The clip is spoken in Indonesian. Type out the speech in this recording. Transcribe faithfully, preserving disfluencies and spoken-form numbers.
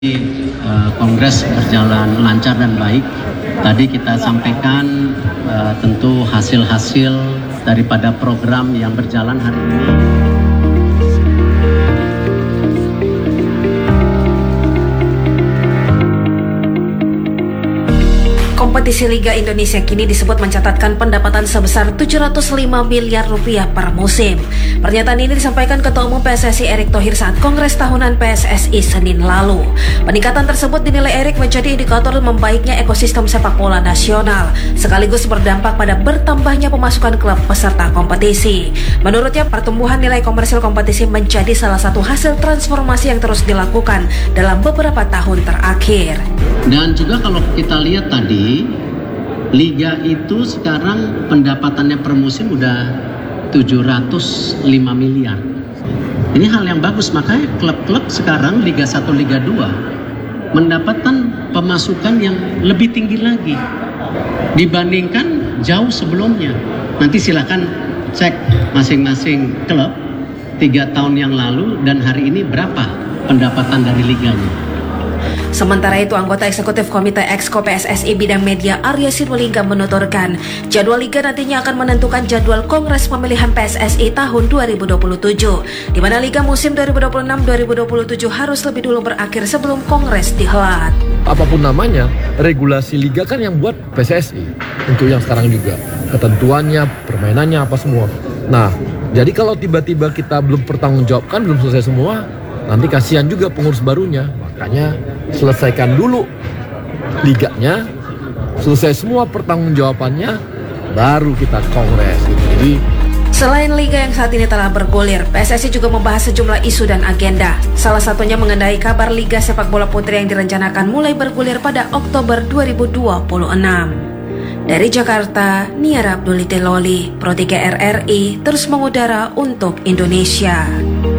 Uh, Kongres berjalan lancar dan baik. Tadi kita sampaikan uh, tentu hasil-hasil daripada program yang berjalan hari ini. Kompetisi Liga Indonesia kini disebut mencatatkan pendapatan sebesar tujuh ratus lima miliar rupiah per musim. Pernyataan ini disampaikan Ketua Umum P S S I Erick Thohir saat Kongres Tahunan P S S I Senin lalu. Peningkatan tersebut dinilai Erick menjadi indikator membaiknya ekosistem sepak bola nasional, sekaligus berdampak pada bertambahnya pemasukan klub peserta kompetisi. Menurutnya, pertumbuhan nilai komersil kompetisi menjadi salah satu hasil transformasi yang terus dilakukan dalam beberapa tahun terakhir. Dan juga kalau kita lihat tadi, Liga itu sekarang pendapatannya per musim udah tujuh ratus lima miliar. Ini hal yang bagus, makanya klub-klub sekarang Liga satu, Liga dua mendapatkan pemasukan yang lebih tinggi lagi dibandingkan jauh sebelumnya. Nanti silakan cek masing-masing klub tiga tahun yang lalu dan hari ini berapa pendapatan dari liganya. Sementara itu, anggota eksekutif Komite Exco P S S I bidang media Arya Sinulinga menuturkan, jadwal Liga nantinya akan menentukan jadwal Kongres Pemilihan P S S I tahun dua ribu dua puluh tujuh, di mana Liga musim dua ribu dua puluh enam dua ribu dua puluh tujuh harus lebih dulu berakhir sebelum Kongres dihelat. Apapun namanya, regulasi Liga kan yang buat P S S I, untuk yang sekarang juga. Ketentuannya, permainannya, apa semua. Nah, jadi kalau tiba-tiba kita belum pertanggungjawabkan, belum selesai semua, nanti kasihan juga pengurus barunya. Makanya selesaikan dulu liganya, selesai semua pertanggungjawabannya, baru kita kongres. Jadi selain Liga yang saat ini telah bergulir, P S S I juga membahas sejumlah isu dan agenda. Salah satunya mengenai kabar Liga Sepak Bola Putri yang direncanakan mulai bergulir pada Oktober dua ribu dua puluh enam. Dari Jakarta, Niara Abduliteloli, Pro tiga R R I, terus mengudara untuk Indonesia.